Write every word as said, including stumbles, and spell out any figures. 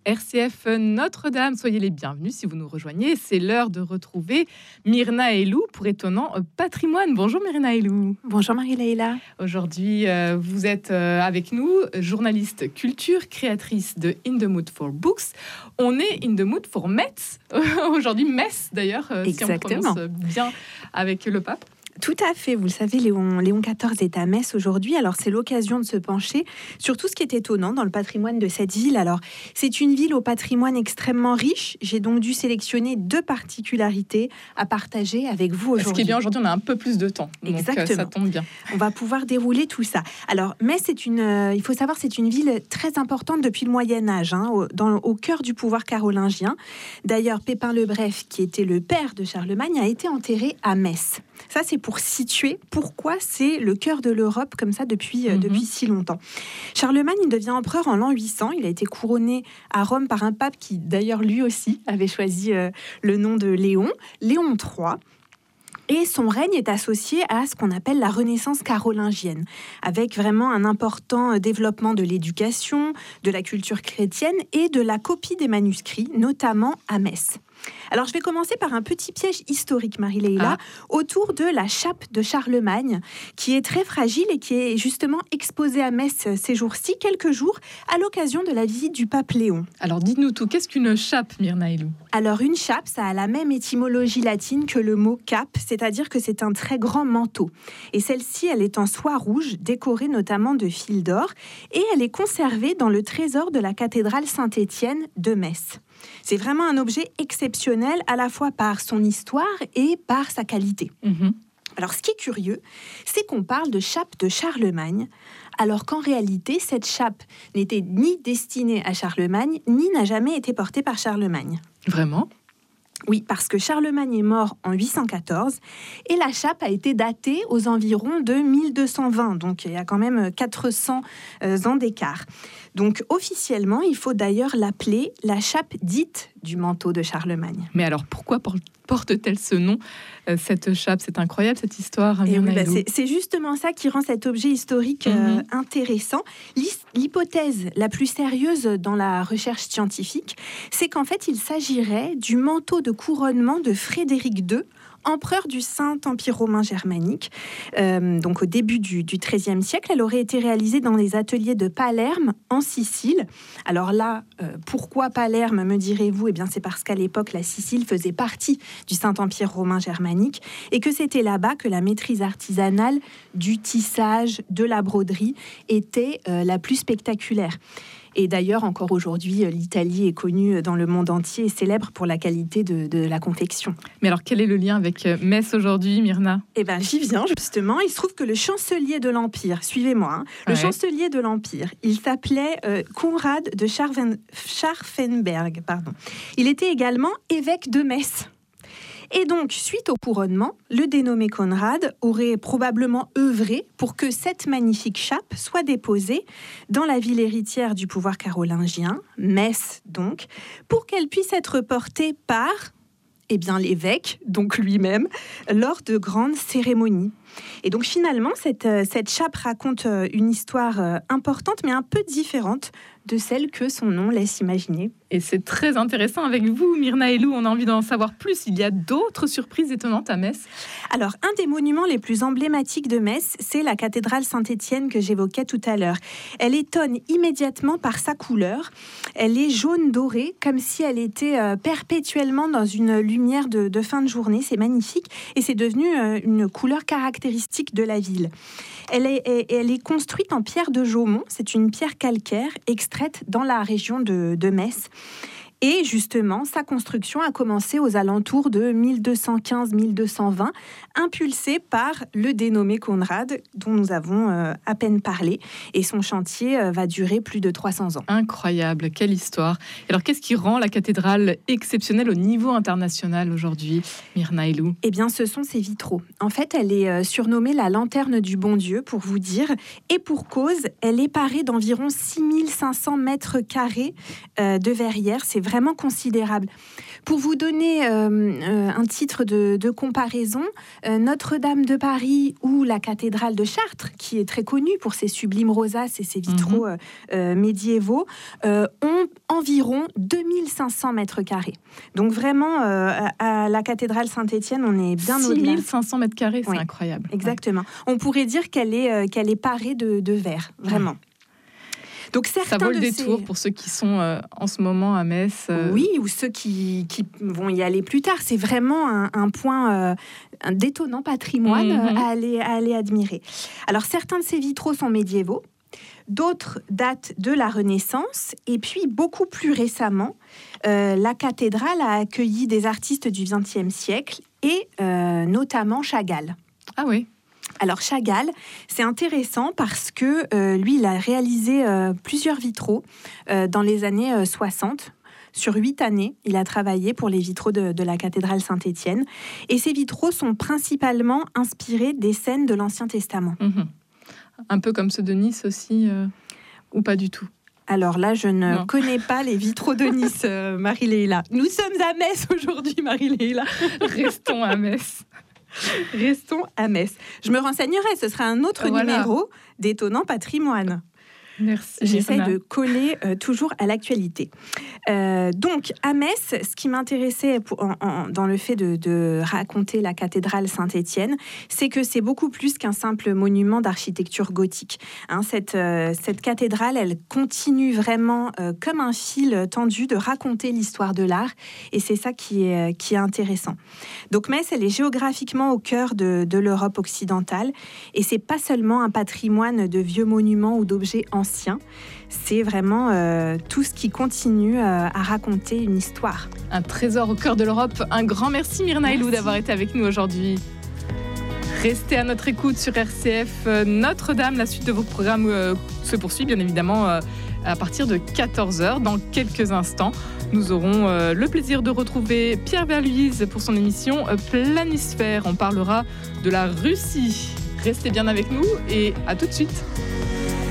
R C F Notre-Dame. Soyez les bienvenus si vous nous rejoignez. C'est l'heure de retrouver Myrna Helou pour Étonnant Patrimoine. Bonjour Myrna Helou. Bonjour Marie-Leila. Aujourd'hui, euh, vous êtes euh, avec nous, journaliste culture, créatrice de In the Mood for Books. On est in the mood for Metz. Aujourd'hui, Metz d'ailleurs, euh, si on prononce bien avec le pape. Tout à fait, vous le savez, Léon, Léon quatorze est à Metz aujourd'hui, alors c'est l'occasion de se pencher sur tout ce qui est étonnant dans le patrimoine de cette ville. Alors, c'est une ville au patrimoine extrêmement riche, j'ai donc dû sélectionner deux particularités à partager avec vous aujourd'hui. Ce qui est bien, aujourd'hui on a un peu plus de temps, donc Exactement. Ça tombe bien. On va pouvoir dérouler tout ça. Alors, Metz, c'est une, euh, il faut savoir, c'est une ville très importante depuis le Moyen-Âge, hein, au, dans, au cœur du pouvoir carolingien. D'ailleurs, Pépin le Bref, qui était le père de Charlemagne, a été enterré à Metz. Ça, c'est pour situer pourquoi c'est le cœur de l'Europe comme ça depuis, euh, mm-hmm. depuis si longtemps. Charlemagne, il devient empereur en l'an huit cents. Il a été couronné à Rome par un pape qui, d'ailleurs, lui aussi, avait choisi euh, le nom de Léon, Léon trois. Et son règne est associé à ce qu'on appelle la Renaissance carolingienne, avec vraiment un important développement de l'éducation, de la culture chrétienne et de la copie des manuscrits, notamment à Metz. Alors, je vais commencer par un petit piège historique, Marie-Leila, ah. autour de la chape de Charlemagne, qui est très fragile et qui est justement exposée à Metz ces jours-ci, quelques jours, à l'occasion de la visite du pape Léon. Alors, dites-nous tout, qu'est-ce qu'une chape, Myrna Helou ? Alors, une chape, ça a la même étymologie latine que le mot cap, c'est-à-dire que c'est un très grand manteau. Et celle-ci, elle est en soie rouge, décorée notamment de fils d'or, et elle est conservée dans le trésor de la cathédrale Saint-Étienne de Metz. C'est vraiment un objet exceptionnel à la fois par son histoire et par sa qualité. Mmh. Alors, ce qui est curieux, c'est qu'on parle de chape de Charlemagne, alors qu'en réalité, cette chape n'était ni destinée à Charlemagne, ni n'a jamais été portée par Charlemagne. Vraiment ? Oui, parce que Charlemagne est mort en huit cent quatorze et la chape a été datée aux environs de mille deux cent vingt, donc il y a quand même quatre cents ans d'écart. Donc officiellement, il faut d'ailleurs l'appeler la chape dite du manteau de Charlemagne. Mais alors pourquoi porte-t-elle ce nom, euh, cette chape ? C'est incroyable cette histoire. Et oui, bah c'est, c'est justement ça qui rend cet objet historique euh, mm-hmm. intéressant. L'hypothèse la plus sérieuse dans la recherche scientifique, c'est qu'en fait, il s'agirait du manteau de couronnement de Frédéric deux, empereur du Saint-Empire romain germanique, euh, donc au début du, du treizième siècle. Elle aurait été réalisée dans les ateliers de Palerme, en Sicile. Alors là, euh, pourquoi Palerme, me direz-vous ? Eh bien, c'est parce qu'à l'époque, la Sicile faisait partie du Saint-Empire romain germanique et que c'était là-bas que la maîtrise artisanale du tissage, de la broderie était euh, la plus spectaculaire. Et d'ailleurs, encore aujourd'hui, l'Italie est connue dans le monde entier et célèbre pour la qualité de, de la confection. Mais alors, quel est le lien avec Metz aujourd'hui, Myrna ? Eh bien, j'y viens, justement. Il se trouve que le chancelier de l'Empire, suivez-moi, hein, le ouais. chancelier de l'Empire, il s'appelait euh, Conrad de Scharfen, Scharfenberg. Pardon. Il était également évêque de Metz. Et donc, suite au couronnement, le dénommé Conrad aurait probablement œuvré pour que cette magnifique chape soit déposée dans la ville héritière du pouvoir carolingien, Metz donc, pour qu'elle puisse être portée par eh bien, l'évêque, donc lui-même, lors de grandes cérémonies. Et donc finalement, cette, cette chape raconte une histoire importante, mais un peu différente de celle que son nom laisse imaginer. Et c'est très intéressant avec vous, Myrna Helou. On a envie d'en savoir plus. Il y a d'autres surprises étonnantes à Metz. Alors, un des monuments les plus emblématiques de Metz, c'est la cathédrale Saint-Étienne que j'évoquais tout à l'heure. Elle étonne immédiatement par sa couleur. Elle est jaune-dorée, comme si elle était euh, perpétuellement dans une lumière de, de fin de journée. C'est magnifique. Et c'est devenu euh, une couleur caractéristique de la ville. Elle est, elle est construite en pierre de Jaumont. C'est une pierre calcaire extraite dans la région de, de Metz. Et justement, sa construction a commencé aux alentours de mille deux cent quinze mille deux cent vingt, impulsée par le dénommé Conrad, dont nous avons euh, à peine parlé. Et son chantier euh, va durer plus de trois cents ans. Incroyable, quelle histoire. Alors, qu'est-ce qui rend la cathédrale exceptionnelle au niveau international aujourd'hui, Myrna Helou ? Eh bien, ce sont ses vitraux. En fait, elle est euh, surnommée la lanterne du bon Dieu, pour vous dire. Et pour cause, elle est parée d'environ six mille cinq cents mètres carrés euh, de verrière. C'est vraiment considérable. Pour vous donner euh, euh, un titre de, de comparaison, euh, Notre-Dame de Paris ou la cathédrale de Chartres, qui est très connue pour ses sublimes rosaces et ses vitraux mmh. euh, médiévaux, euh, ont environ deux mille cinq cents mètres carrés. Donc vraiment, euh, à, à la cathédrale Saint-Étienne, on est bien au-delà. six mille cinq cents mètres carrés, c'est oui, incroyable. Exactement. Ouais. On pourrait dire qu'elle est, euh, qu'elle est parée de, de verre, vraiment. Ouais. Donc, ça vaut le détour ces... pour ceux qui sont euh, en ce moment à Metz. Euh... Oui, ou ceux qui, qui vont y aller plus tard. C'est vraiment un, un point, euh, un d'étonnant patrimoine mmh. à, aller, à aller admirer. Alors, certains de ces vitraux sont médiévaux, d'autres datent de la Renaissance, et puis beaucoup plus récemment, euh, la cathédrale a accueilli des artistes du vingtième siècle, et euh, notamment Chagall. Ah oui. Alors Chagall, c'est intéressant parce que euh, lui, il a réalisé euh, plusieurs vitraux euh, dans les années euh, soixante. Sur huit années, il a travaillé pour les vitraux de, de la cathédrale Saint-Étienne. Et ces vitraux sont principalement inspirés des scènes de l'Ancien Testament. Mmh. Un peu comme ceux de Nice aussi, euh, ou pas du tout? Alors là, je ne non. connais pas les vitraux de Nice, euh, Marie-Léla. Nous sommes à Metz aujourd'hui, Marie-Léla. Restons à Metz. Restons à Metz. Je me renseignerai, ce sera un autre voilà. numéro d'Étonnant Patrimoine. Merci. J'essaie de coller euh, toujours à l'actualité. Euh, donc, à Metz, ce qui m'intéressait pour, en, en, dans le fait de, de raconter la cathédrale Saint-Étienne, c'est que c'est beaucoup plus qu'un simple monument d'architecture gothique. Hein, cette, euh, cette cathédrale, elle continue vraiment euh, comme un fil tendu de raconter l'histoire de l'art, et c'est ça qui est, qui est intéressant. Donc, Metz, elle est géographiquement au cœur de, de l'Europe occidentale, et c'est pas seulement un patrimoine de vieux monuments ou d'objets anciens. C'est vraiment euh, tout ce qui continue euh, à raconter une histoire. Un trésor au cœur de l'Europe. Un grand merci Myrna Helou d'avoir été avec nous aujourd'hui. Restez à notre écoute sur R C F Notre-Dame. La suite de vos programmes euh, se poursuit bien évidemment euh, à partir de quatorze heures. Dans quelques instants, nous aurons euh, le plaisir de retrouver Pierre Verluise pour son émission euh, Planisphère. On parlera de la Russie. Restez bien avec nous et à tout de suite.